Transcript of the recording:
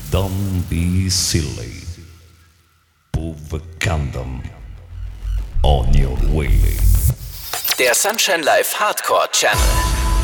Don't be silly. Put Condom on your way. Der Sunshine Live Hardcore Channel.